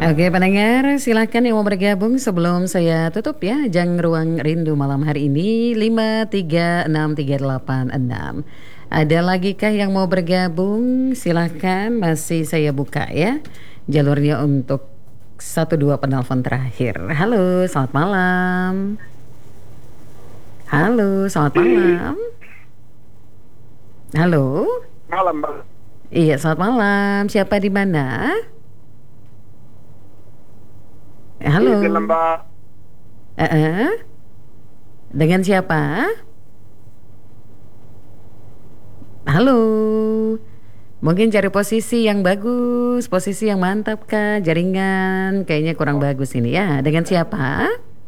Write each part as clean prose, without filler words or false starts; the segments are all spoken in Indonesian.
Oke pendengar, silakan yang mau bergabung sebelum saya tutup ya. Ajang Ruang Rindu malam hari ini 5363866. Ada lagi kah yang mau bergabung? Silakan, masih saya buka ya jalurnya untuk satu dua penelpon terakhir. Halo, selamat malam. Halo, selamat malam. Halo. Malam, Bang. Iya, selamat malam. Siapa di mana? Halo. Di Lembah. Dengan siapa? Halo. Mungkin cari posisi yang bagus, posisi yang mantap kah? Jaringan kayaknya kurang bagus ini ya. Dengan siapa?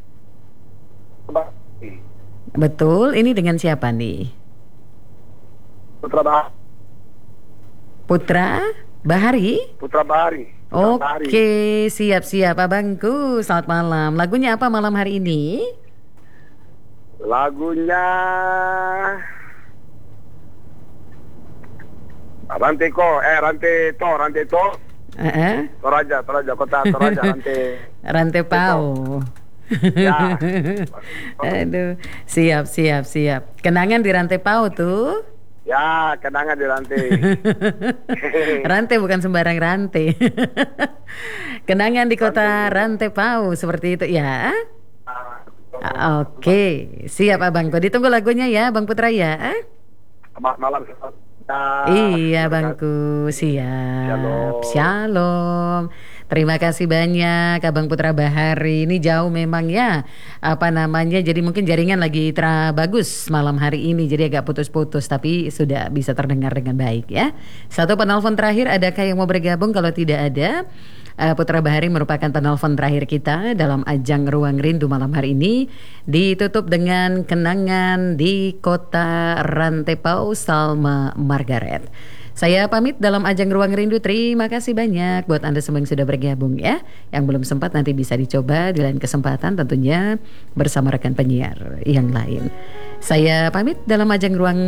Betul, ini dengan siapa nih? Putra Bahari. Putra Bahari? Putra Bahari. Oke, siap-siap abangku. Selamat malam. Lagunya apa malam hari ini? Lagunya Rantai To. Toraja, kota Toraja, Rantai Pau. Ya. Aduh, siap. Kenangan di Rantai Pau tuh. Ya, kenangan di rantai. Rantai bukan sembarang rantai. Kenangan di kota Rantai Pau seperti itu ya. Oke, siap abangku. Ditunggu lagunya ya, Bang Putra ya. Selamat malam. Iya bangku, siap. Shalom. Terima kasih banyak Abang Putra Bahari. Ini jauh memang ya. Jadi mungkin jaringan lagi bagus malam hari ini. Jadi agak putus-putus, tapi sudah bisa terdengar dengan baik ya. Satu penelpon terakhir, adakah yang mau bergabung? Kalau tidak ada, Putra Bahari merupakan penelpon terakhir kita dalam ajang Ruang Rindu malam hari ini. Ditutup dengan kenangan di kota Rantai Pau, Salma Margaret. Saya pamit dalam ajang Ruang Rindu. Terima kasih banyak buat Anda semua yang sudah bergabung ya. Yang belum sempat nanti bisa dicoba di lain kesempatan, tentunya bersama rekan penyiar yang lain. Saya pamit dalam ajang Ruang